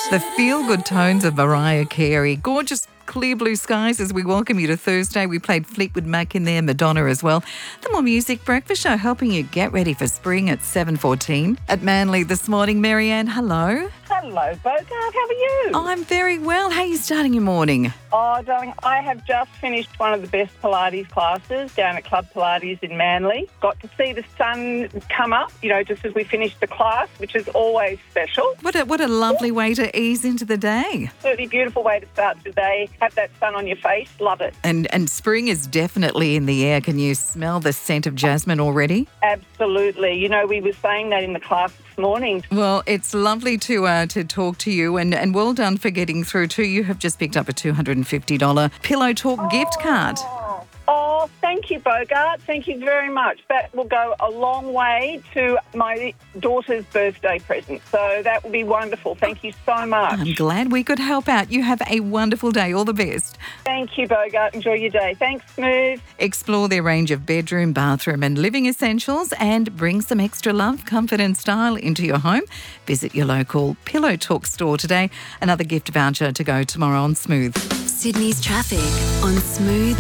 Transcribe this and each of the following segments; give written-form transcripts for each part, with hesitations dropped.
The feel-good tones of Mariah Carey. Gorgeous clear blue skies as we welcome you to Thursday. We played Fleetwood Mac in there, Madonna as well. The More Music Breakfast Show helping you get ready for spring at 7:14. At Manly this morning, Marianne, hello. Hello, Bogart. How are you? I'm very well. How are you starting your morning? Oh, darling, I have just finished one of the best Pilates classes down at Club Pilates in Manly. Got to see the sun come up, just as we finished the class, which is always special. What a lovely way to ease into the day. Absolutely beautiful way to start the day. Have that sun on your face. Love it. And spring is definitely in the air. Can you smell the scent of jasmine already? Absolutely. We were saying that in the class this morning. Well, it's lovely to talk to you, and well done for getting through too. You have just picked up a $250 Pillow Talk gift card. Oh, thank you, Bogart. Thank you very much. That will go a long way to my daughter's birthday present. So that will be wonderful. Thank you so much. I'm glad we could help out. You have a wonderful day. All the best. Thank you, Bogart. Enjoy your day. Thanks, Smooth. Explore their range of bedroom, bathroom and living essentials and bring some extra love, comfort and style into your home. Visit your local Pillow Talk store today. Another gift voucher to go tomorrow on Smooth. Sydney's traffic on Smooth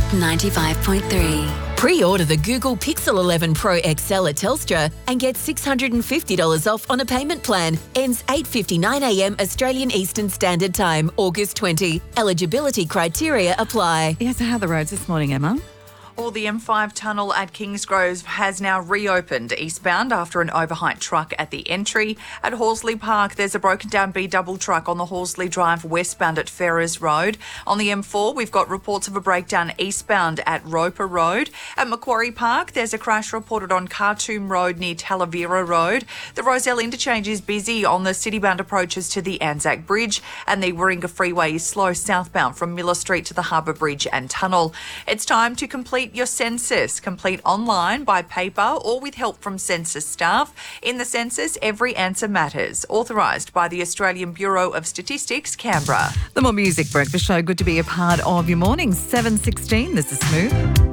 95.3. Pre-order the Google Pixel 11 Pro XL at Telstra and get $650 off on a payment plan. Ends 8:59am Australian Eastern Standard Time, August 20. Eligibility criteria apply. Yes, how are the roads this morning, Emma? Well, the M5 tunnel at Kingsgrove has now reopened eastbound after an overheight truck at the entry. At Horsley Park, there's a broken down B-double truck on the Horsley Drive westbound at Ferrers Road. On the M4, we've got reports of a breakdown eastbound at Roper Road. At Macquarie Park, there's a crash reported on Khartoum Road near Talavera Road. The Rozelle interchange is busy on the citybound approaches to the Anzac Bridge, and the Warringah Freeway is slow southbound from Miller Street to the Harbour Bridge and Tunnel. It's time to complete your census. Complete online, by paper or with help from census staff. In the census, every answer matters. Authorised by the Australian Bureau of Statistics, Canberra. The More Music Breakfast Show. Good to be a part of your morning. 7:16. This is Smooth.